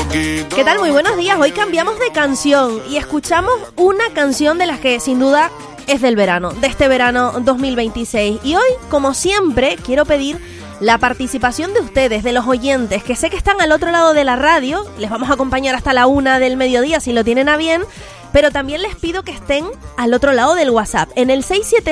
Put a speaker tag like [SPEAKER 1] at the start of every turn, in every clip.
[SPEAKER 1] ¿Qué tal? Muy buenos días. Hoy cambiamos de canción y escuchamos una canción de las que sin duda es del verano, de este verano 2026. Y hoy, como siempre, quiero pedir la participación de ustedes, de los oyentes, que sé que están al otro lado de la radio. Les vamos a acompañar hasta la 1 del mediodía si lo tienen a bien. Pero también les pido que estén al otro lado del WhatsApp, en el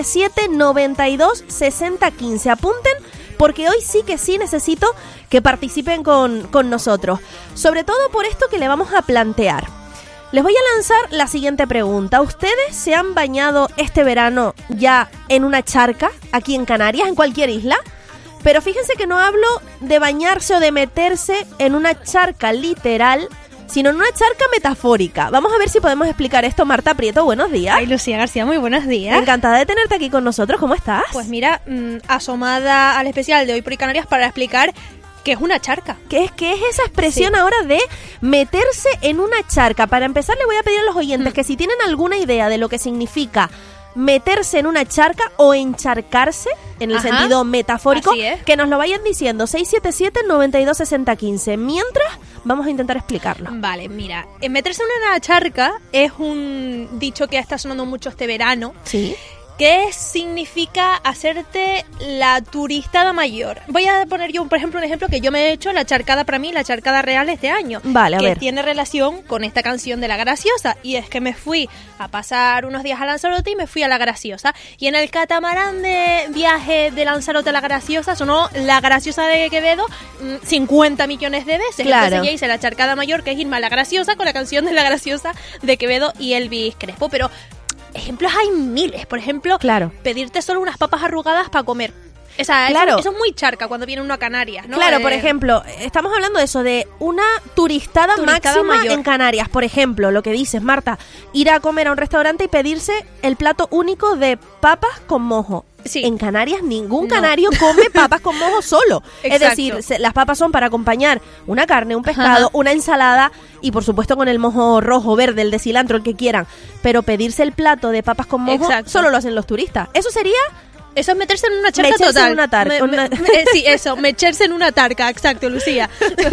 [SPEAKER 1] 677-92-6015. Apunten, porque hoy sí que sí necesito que participen con nosotros. Sobre todo por esto que le vamos a plantear. Les voy a lanzar la siguiente pregunta. ¿Ustedes se han bañado este verano ya en una charca, aquí en Canarias, en cualquier isla? Pero fíjense que no hablo de bañarse o de meterse en una charca literal, sino en una charca metafórica. Vamos a ver si podemos explicar esto. Marta Prieto, buenos días.
[SPEAKER 2] Ay, Lucía García, muy buenos días.
[SPEAKER 1] Encantada de tenerte aquí con nosotros. ¿Cómo estás?
[SPEAKER 2] Pues mira, asomada al especial de Hoy por Canarias para explicar qué es una charca.
[SPEAKER 1] ¿Qué es esa expresión ahora de meterse en una charca? Para empezar, le voy a pedir a los oyentes que si tienen alguna idea de lo que significa meterse en una charca o encharcarse, en el sentido metafórico, que nos lo vayan diciendo. 677-92-6015. Mientras, vamos a intentar explicarlo.
[SPEAKER 2] Vale, mira, meterse en una charca es un dicho que está sonando mucho este verano.
[SPEAKER 1] Sí.
[SPEAKER 2] ¿Qué significa hacerte la turistada mayor? Voy a poner yo, por ejemplo, un ejemplo que yo me he hecho, la charcada para mí, la charcada real este año.
[SPEAKER 1] Vale, a ver.
[SPEAKER 2] Que tiene relación con esta canción de La Graciosa. Y es que me fui a pasar unos días a Lanzarote y me fui a La Graciosa. Y en el catamarán de viaje de Lanzarote a La Graciosa sonó La Graciosa de Quevedo 50 millones de veces.
[SPEAKER 1] Claro.
[SPEAKER 2] Entonces ya hice la charcada mayor, que es irme a La Graciosa con la canción de La Graciosa de Quevedo y Elvis Crespo. Pero ejemplos hay miles. Por ejemplo, pedirte solo unas papas arrugadas para comer. Eso es muy charca cuando viene uno a Canarias, ¿no?
[SPEAKER 1] Claro, por ejemplo, estamos hablando de eso, de una turistada máxima mayor en Canarias. Por ejemplo, lo que dices, Marta, ir a comer a un restaurante y pedirse el plato único de papas con mojo. Sí. En Canarias ningún canario come papas con mojo solo. Es decir, las papas son para acompañar una carne, un pescado, una ensalada y por supuesto con el mojo rojo, verde, el de cilantro, el que quieran. Pero pedirse el plato de papas con mojo solo lo hacen los turistas. Eso es meterse en una charca total.
[SPEAKER 2] Sí, eso, meterse en una tarca, exacto, Lucía.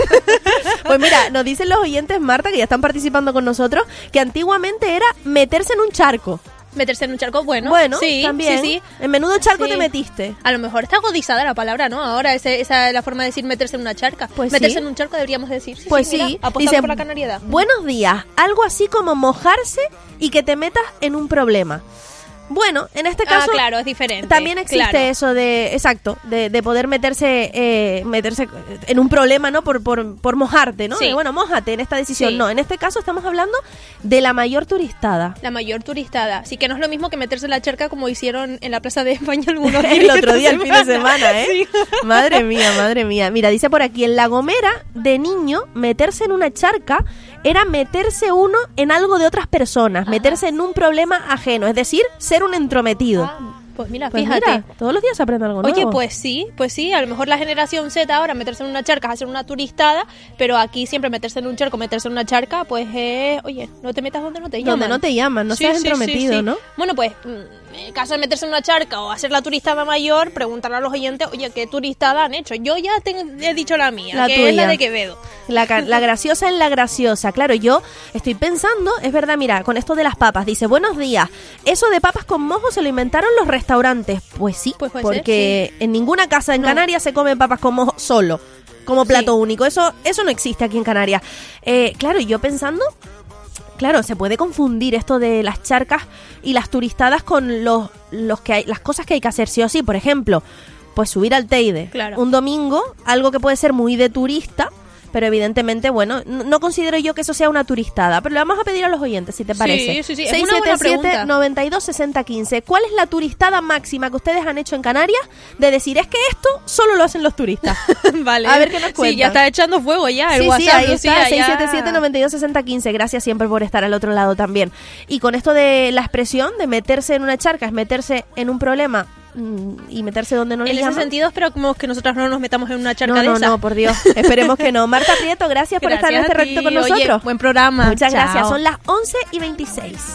[SPEAKER 1] Pues mira, nos dicen los oyentes, Marta, que ya están participando con nosotros, que antiguamente era meterse en un charco.
[SPEAKER 2] Meterse en un charco, bueno, sí,
[SPEAKER 1] también. Sí. En menudo charco te metiste.
[SPEAKER 2] A lo mejor está agudizada la palabra, ¿no? Ahora esa es la forma de decir meterse en una charca. Pues meterse en un charco deberíamos decir.
[SPEAKER 1] Pues sí.
[SPEAKER 2] Mira, apostamos por la canariedad.
[SPEAKER 1] Buenos días. Algo así como mojarse y que te metas en un problema. Bueno, en este caso
[SPEAKER 2] claro, es diferente.
[SPEAKER 1] También existe eso de poder meterse en un problema, ¿no? Por mojarte, ¿no?
[SPEAKER 2] Sí.
[SPEAKER 1] Bueno, mójate en esta decisión. Sí. No, en este caso estamos hablando de la mayor turistada.
[SPEAKER 2] La mayor turistada. Sí, que no es lo mismo que meterse en la charca como hicieron en la Plaza de España algunos días.
[SPEAKER 1] El otro día, el fin de semana, ¿eh?
[SPEAKER 2] Sí.
[SPEAKER 1] Madre mía. Mira, dice por aquí, en La Gomera, de niño, meterse en una charca era meterse uno en algo de otras personas, meterse en un problema ajeno, es decir, ser un entrometido.
[SPEAKER 2] Pues mira, fíjate.
[SPEAKER 1] Mira, todos los días se aprende algo nuevo.
[SPEAKER 2] Oye, pues sí, a lo mejor la generación Z ahora meterse en una charca es hacer una turistada, pero aquí siempre meterse en un charco, meterse en una charca, pues oye, no te metas donde no te llaman.
[SPEAKER 1] Donde no te llaman, no seas entrometido, ¿no?
[SPEAKER 2] Bueno, pues, en caso de meterse en una charca o hacer la turistada mayor, preguntarle a los oyentes, oye, ¿qué turistada han hecho? Yo ya he dicho la mía, que tuya. Es la de Quevedo.
[SPEAKER 1] La graciosa es La Graciosa. Claro, yo estoy pensando, es verdad, mira, con esto de las papas, dice, buenos días, eso de papas con mojo se lo inventaron los restaurantes. Pues sí, porque en ninguna casa en Canarias se comen papas con mojo solo, como plato único. Eso no existe aquí en Canarias. Claro, y yo pensando, claro, se puede confundir esto de las charcas y las turistadas con las cosas que hay que hacer sí o sí. Por ejemplo, pues subir al Teide un domingo, algo que puede ser muy de turista, pero evidentemente, bueno, no considero yo que eso sea una turistada, pero le vamos a pedir a los oyentes, si te parece.
[SPEAKER 2] Sí. Es una buena pregunta.
[SPEAKER 1] 677-92-6015. ¿Cuál es la turistada máxima que ustedes han hecho en Canarias de decir, es que esto solo lo hacen los turistas?
[SPEAKER 2] Vale.
[SPEAKER 1] A ver qué nos cuentan.
[SPEAKER 2] Sí, ya está echando fuego ya el WhatsApp.
[SPEAKER 1] Sí, ahí está, 677-92-6015. Gracias siempre por estar al otro lado también. Y con esto de la expresión de meterse en una charca, es meterse en un problema y meterse donde no le llaman.
[SPEAKER 2] En ese sentido, esperamos que nosotros no nos metamos en una charca de esa.
[SPEAKER 1] No, por Dios. Esperemos que no. Marta Prieto, gracias por estar en este ratito con nosotros.
[SPEAKER 2] Oye, buen programa.
[SPEAKER 1] Muchas gracias. Son las 11:26.